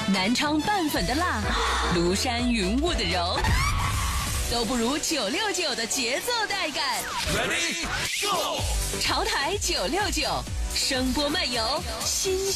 南昌拌粉的辣，庐山云雾的柔，都不如969的节奏带感。 Ready Go！ 潮台969，声波漫游，新